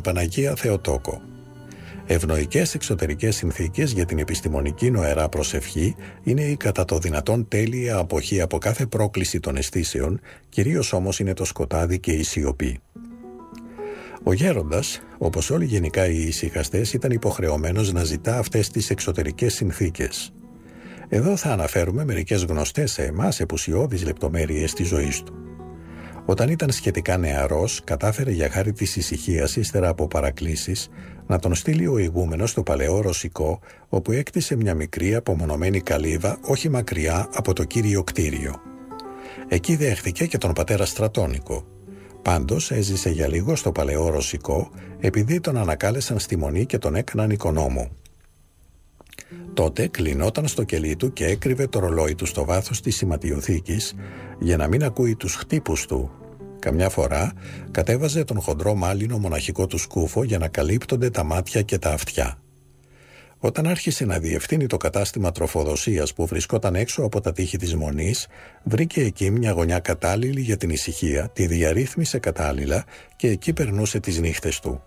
Παναγία Θεοτόκο. Ευνοϊκές εξωτερικές συνθήκες για την επιστημονική νοερά προσευχή είναι η κατά το δυνατόν τέλεια αποχή από κάθε πρόκληση των αισθήσεων, κυρίως όμως είναι το σκοτάδι και η σιωπή. Ο γέροντας, όπως όλοι γενικά οι ησυχαστές, ήταν υποχρεωμένος να ζητά αυτές τις εξωτερικές συνθήκες. Εδώ θα αναφέρουμε μερικές γνωστές σε εμάς επουσιώδεις λεπτομέρειες της ζωής του. Όταν ήταν σχετικά νεαρός, κατάφερε για χάρη της ησυχίας ύστερα από παρακλήσεις να τον στείλει ο ηγούμενος στο παλαιό Ρωσικό, όπου έκτισε μια μικρή απομονωμένη καλύβα όχι μακριά από το κύριο κτίριο. Εκεί δέχθηκε και τον πατέρα Στρατόνικο. Πάντως έζησε για λίγο στο παλαιό Ρωσικό, επειδή τον ανακάλεσαν στη μονή και τον έκαναν οικονόμο. Τότε κλεινόταν στο κελί του και έκρυβε το ρολόι του στο βάθος της σηματιοθήκης για να μην ακούει τους χτύπους του. Καμιά φορά κατέβαζε τον χοντρό μάλινο μοναχικό του σκούφο για να καλύπτονται τα μάτια και τα αυτιά. Όταν άρχισε να διευθύνει το κατάστημα τροφοδοσίας που βρισκόταν έξω από τα τείχη της μονής, βρήκε εκεί μια γωνιά κατάλληλη για την ησυχία, τη διαρρύθμισε κατάλληλα και εκεί περνούσε τις νύχτες του.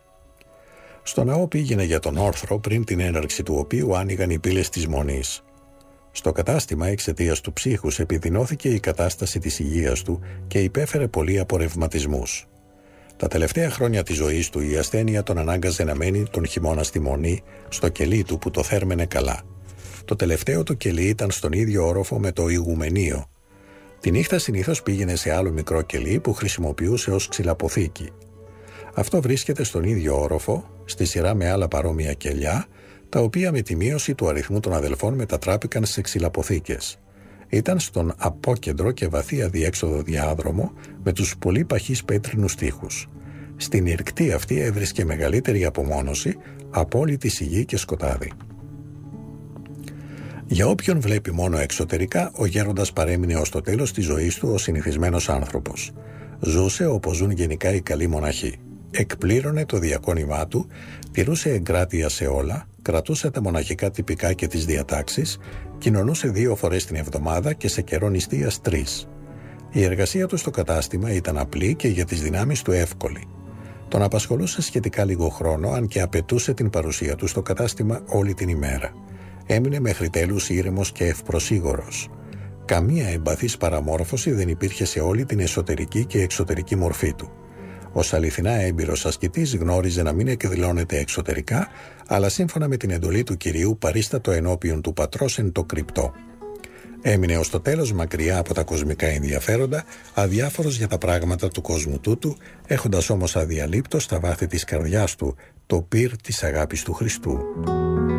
Στο ναό πήγαινε για τον όρθρο, πριν την έναρξη του οποίου άνοιγαν οι πύλες της μονής. Στο κατάστημα, εξαιτίας του ψύχους, επιδεινώθηκε η κατάσταση της υγείας του και υπέφερε πολλοί από ρευματισμούς. Τα τελευταία χρόνια της ζωής του η ασθένεια τον ανάγκαζε να μένει τον χειμώνα στη μονή, στο κελί του που το θέρμενε καλά. Το τελευταίο του κελί ήταν στον ίδιο όροφο με το ηγουμενείο. Τη νύχτα συνήθως πήγαινε σε άλλο μικρό κελί που χρησιμοποιούσε ως ξυλαποθήκη. Αυτό βρίσκεται στον ίδιο όροφο, στη σειρά με άλλα παρόμοια κελιά, τα οποία με τη μείωση του αριθμού των αδελφών μετατράπηκαν σε ξυλαποθήκες. Ήταν στον απόκεντρο και βαθύ αδιέξοδο διάδρομο με τους πολύ παχείς πέτρινους τοίχους. Στην ηρκτή αυτή έβρισκε μεγαλύτερη απομόνωση, απόλυτη σιγή και σκοτάδι. Για όποιον βλέπει μόνο εξωτερικά, ο γέροντας παρέμεινε ως το τέλος της ζωής του ως συνηθισμένος άνθρωπος. Ζούσε όπως ζουν γενικά οι καλοί μοναχοί. Εκπλήρωνε το διακόνημά του, τηρούσε εγκράτεια σε όλα, κρατούσε τα μοναχικά τυπικά και τις διατάξεις, κοινωνούσε 2 φορές την εβδομάδα και σε καιρό νηστείας 3. Η εργασία του στο κατάστημα ήταν απλή και για τις δυνάμεις του εύκολη. Τον απασχολούσε σχετικά λίγο χρόνο, αν και απαιτούσε την παρουσία του στο κατάστημα όλη την ημέρα. Έμεινε μέχρι τέλους ήρεμος και ευπροσίγωρος. Καμία εμπαθής παραμόρφωση δεν υπήρχε σε όλη την εσωτερική και εξωτερική μορφή του. Ως αληθινά έμπειρος ασκητής γνώριζε να μην εκδηλώνεται εξωτερικά, αλλά σύμφωνα με την εντολή του Κυρίου παρίστατο ενώπιον του Πατρός εν το κρυπτό. Έμεινε ως το τέλος μακριά από τα κοσμικά ενδιαφέροντα, αδιάφορος για τα πράγματα του κόσμου τούτου, έχοντας όμως αδιαλείπτως στα βάθη της καρδιάς του το πυρ της αγάπης του Χριστού.